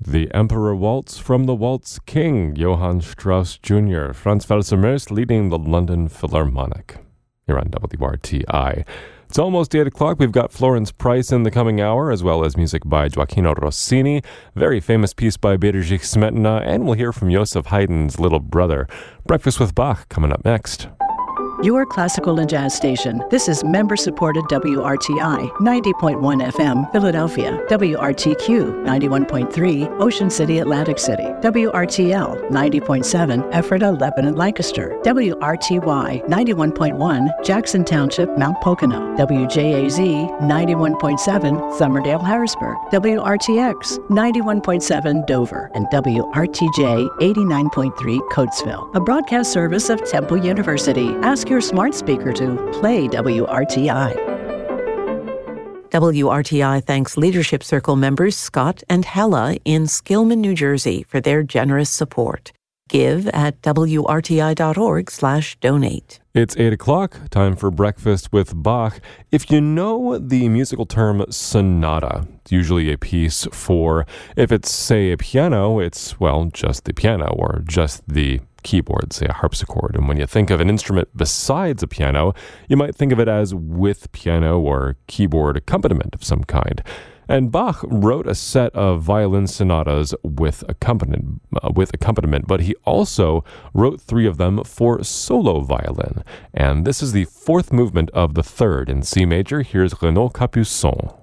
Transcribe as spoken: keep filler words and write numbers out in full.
The Emperor Waltz from the Waltz King, Johann Strauss Junior Franz Welser-Möst leading the London Philharmonic. Here on W R T I. It's almost eight o'clock. We've got Florence Price in the coming hour, as well as music by Gioacchino Rossini, very famous piece by Bedřich Smetana, and we'll hear from Joseph Haydn's little brother. Breakfast with Bach coming up next. Your classical and jazz station. This is member-supported W R T I, ninety point one F M, Philadelphia. W R T Q, ninety-one point three, Ocean City, Atlantic City. W R T L, ninety point seven, Ephrata, Lebanon, Lancaster. W R T Y, ninety-one point one, Jackson Township, Mount Pocono. W J A Z, ninety-one point seven, Somerdale, Harrisburg. W R T X, ninety-one point seven, Dover. And W R T J, eighty-nine point three, Coatesville. A broadcast service of Temple University. Ask your smart speaker to play W R T I. W R T I thanks Leadership Circle members Scott and Hella in Skillman, New Jersey for their generous support. Give at W R T I dot org slash donate. It's eight o'clock, time for Breakfast with Bach. If you know the musical term sonata, it's usually a piece for, if it's, say, a piano, it's, well, just the piano or just the keyboard, say a harpsichord. And when you think of an instrument besides a piano, you might think of it as with piano or keyboard accompaniment of some kind. And Bach wrote a set of violin sonatas with accompaniment, uh, with accompaniment, but he also wrote three of them for solo violin. And this is the fourth movement of the third in C major. Here's Renaud Capuçon.